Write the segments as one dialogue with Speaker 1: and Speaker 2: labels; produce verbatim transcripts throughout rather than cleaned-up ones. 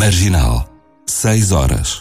Speaker 1: Marginal, seis horas.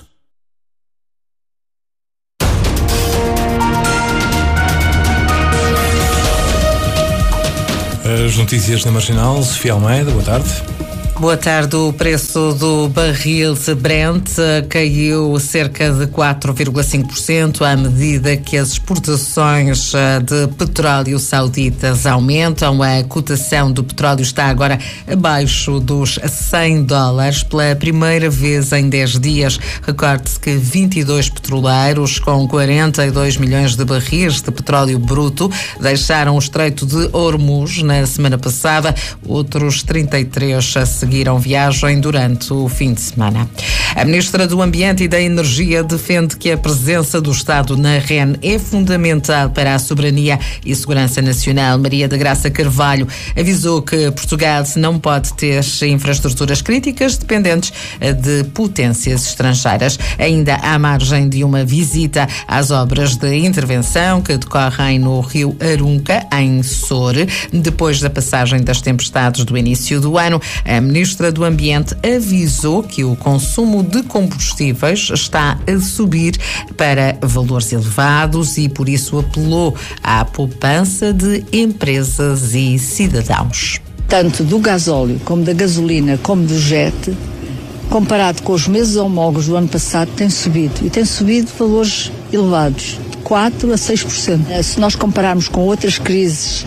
Speaker 2: As notícias na Marginal, Sofia Almeida, boa tarde.
Speaker 3: Boa tarde. O preço do barril de Brent caiu cerca de quatro vírgula cinco por cento à medida que as exportações de petróleo sauditas aumentam. A cotação do petróleo está agora abaixo dos cem dólares pela primeira vez em dez dias. Recorde-se que vinte e dois petroleiros com quarenta e dois milhões de barris de petróleo bruto deixaram o Estreito de Hormuz na semana passada. Outros trinta e três seguiram viagem durante o fim de semana. A Ministra do Ambiente e da Energia defende que a presença do Estado na R E N é fundamental para a soberania e segurança nacional. Maria da Graça Carvalho avisou que Portugal não pode ter infraestruturas críticas dependentes de potências estrangeiras. Ainda à margem de uma visita às obras de intervenção que decorrem no rio Arunca, em Sor, depois da passagem das tempestades do início do ano, a Ministra do Ambiente avisou que o consumo de combustíveis está a subir para valores elevados e, por isso, apelou à poupança de empresas e cidadãos.
Speaker 4: Tanto do gasóleo, como da gasolina, como do jet, comparado com os meses homólogos do ano passado, tem subido. E tem subido valores elevados, de quatro a seis por cento. Se nós compararmos com outras crises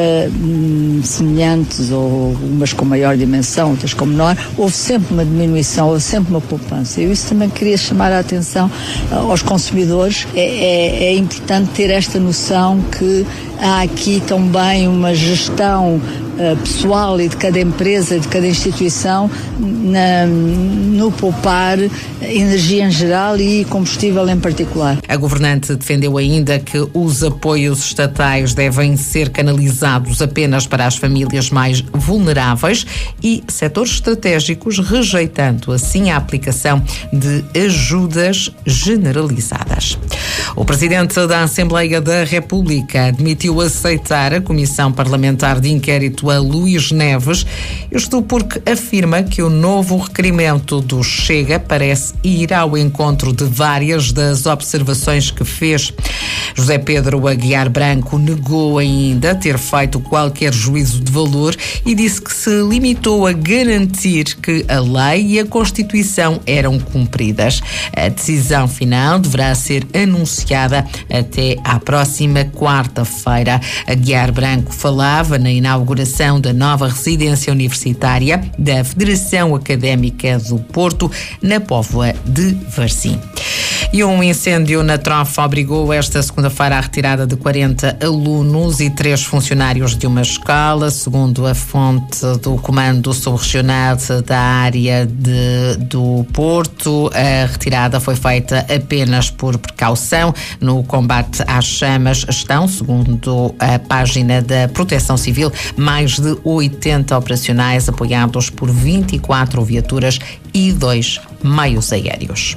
Speaker 4: Uh, semelhantes, ou umas com maior dimensão, outras com menor, houve sempre uma diminuição, houve sempre uma poupança. Eu isso também queria chamar a atenção uh, aos consumidores. É, é, é importante ter esta noção que há aqui também uma gestão uh, pessoal e de cada empresa, de cada instituição, na, no poupar energia em geral e combustível em particular.
Speaker 3: A governante defendeu ainda que os apoios estatais devem ser canalizados apenas para as famílias mais vulneráveis e setores estratégicos, rejeitando assim a aplicação de ajudas generalizadas. O presidente da Assembleia da República admitiu aceitar a Comissão Parlamentar de Inquérito a Luís Neves, isto porque afirma que o novo requerimento do Chega parece ir ao encontro de várias das observações que fez. José Pedro Aguiar Branco negou ainda ter feito qualquer juízo de valor e disse que se limitou a garantir que a lei e a Constituição eram cumpridas. A decisão final deverá ser anunciada até à próxima quarta-feira. Aguiar Branco falava na inauguração da nova residência universitária da Federação Académica do Porto, na Póvoa de Varzim. E um incêndio na Trofa obrigou esta segunda-feira à retirada de quarenta alunos e três funcionários de uma escola. Segundo a fonte do Comando Subregional da área de, do Porto, a retirada foi feita apenas por precaução. No combate às chamas estão, segundo a página da Proteção Civil, mais de oitenta operacionais apoiados por vinte e quatro viaturas e dois meios aéreos.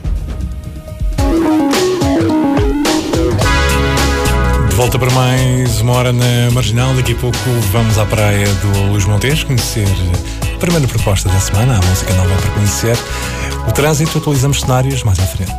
Speaker 2: De volta para mais uma hora na Marginal. Daqui a pouco vamos à praia do Luís Montes conhecer a primeira proposta da semana, a música nova para conhecer. O trânsito, atualizamos cenários mais à frente.